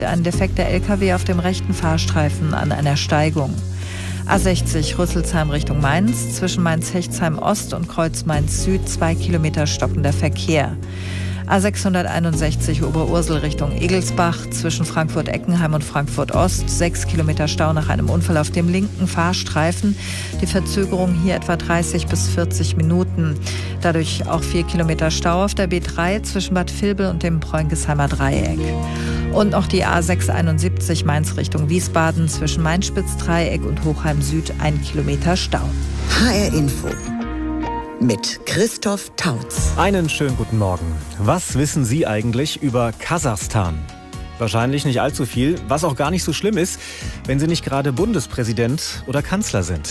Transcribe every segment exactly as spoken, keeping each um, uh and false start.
Ein defekter L K W auf dem rechten Fahrstreifen an einer Steigung. A sechzig Rüsselsheim Richtung Mainz, zwischen Mainz-Hechtsheim Ost und Kreuz Mainz Süd zwei Kilometer stockender Verkehr. A sechshunderteinundsechzig Oberursel Richtung Egelsbach, zwischen Frankfurt-Eckenheim und Frankfurt-Ost, sechs Kilometer Stau nach einem Unfall auf dem linken Fahrstreifen. Die Verzögerung hier etwa dreißig bis vierzig Minuten. Dadurch auch vier Kilometer Stau auf der B drei zwischen Bad Vilbel und dem Bräunkesheimer Dreieck. Und noch die A sechshunderteinundsiebzig Mainz Richtung Wiesbaden, zwischen Mainspitz-Dreieck und Hochheim Süd, ein Kilometer Stau. H R Info mit Christoph Tautz. Einen schönen guten Morgen. Was wissen Sie eigentlich über Kasachstan? Wahrscheinlich nicht allzu viel, was auch gar nicht so schlimm ist, wenn Sie nicht gerade Bundespräsident oder Kanzler sind.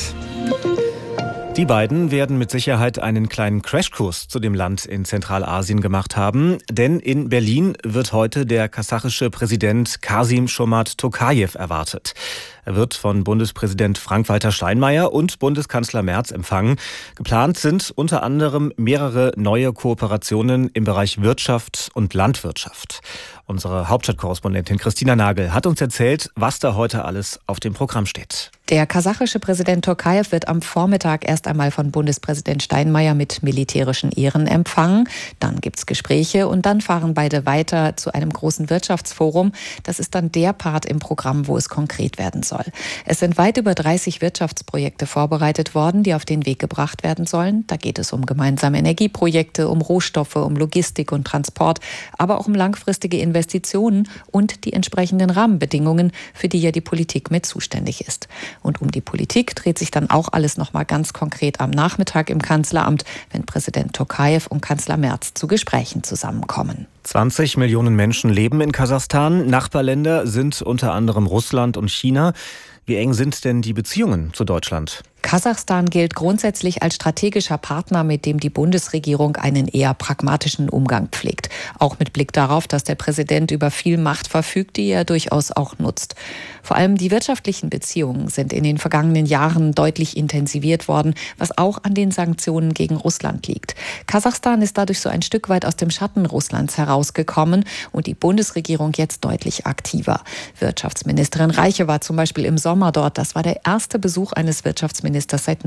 Die beiden werden mit Sicherheit einen kleinen Crashkurs zu dem Land in Zentralasien gemacht haben, denn in Berlin wird heute der kasachische Präsident Kasim-Jomart Tokajew erwartet. Er wird von Bundespräsident Frank-Walter Steinmeier und Bundeskanzler Merz empfangen. Geplant sind unter anderem mehrere neue Kooperationen im Bereich Wirtschaft und Landwirtschaft. Unsere Hauptstadtkorrespondentin Christina Nagel hat uns erzählt, was da heute alles auf dem Programm steht. Der kasachische Präsident Tokajew wird am Vormittag erst einmal von Bundespräsident Steinmeier mit militärischen Ehren empfangen. Dann gibt's Gespräche und dann fahren beide weiter zu einem großen Wirtschaftsforum. Das ist dann der Part im Programm, wo es konkret werden soll. Es sind weit über dreißig Wirtschaftsprojekte vorbereitet worden, die auf den Weg gebracht werden sollen. Da geht es um gemeinsame Energieprojekte, um Rohstoffe, um Logistik und Transport, aber auch um langfristige Investitionen und die entsprechenden Rahmenbedingungen, für die ja die Politik mit zuständig ist. Und um die Politik dreht sich dann auch alles noch mal ganz konkret am Nachmittag im Kanzleramt, wenn Präsident Tokajew und Kanzler Merz zu Gesprächen zusammenkommen. zwanzig Millionen Menschen leben in Kasachstan. Nachbarländer sind unter anderem Russland und China. Wie eng sind denn die Beziehungen zu Deutschland? Kasachstan gilt grundsätzlich als strategischer Partner, mit dem die Bundesregierung einen eher pragmatischen Umgang pflegt. Auch mit Blick darauf, dass der Präsident über viel Macht verfügt, die er durchaus auch nutzt. Vor allem die wirtschaftlichen Beziehungen sind in den vergangenen Jahren deutlich intensiviert worden, was auch an den Sanktionen gegen Russland liegt. Kasachstan ist dadurch so ein Stück weit aus dem Schatten Russlands herausgekommen und die Bundesregierung jetzt deutlich aktiver. Wirtschaftsministerin Reiche war zum Beispiel im Sommer dort. Das war der erste Besuch eines Wirtschaftsministers seit